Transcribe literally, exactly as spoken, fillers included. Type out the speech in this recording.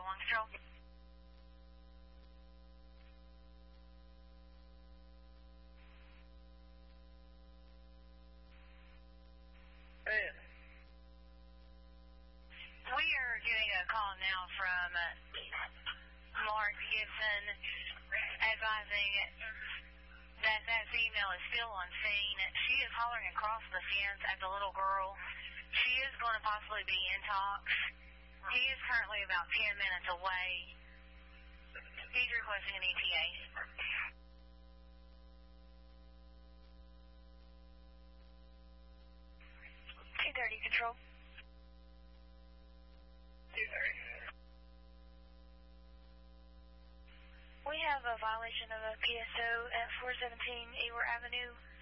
one control. Hey. We are getting a call now from uh, Mark Gibson advising that that female is still on scene. She is hollering across the fence at the little girl. She is going to possibly be in talks. He is currently about ten minutes away. He's requesting an E T A. two thirty, control. two thirty. We have a violation of a P S O at four seventeen Ewart Avenue.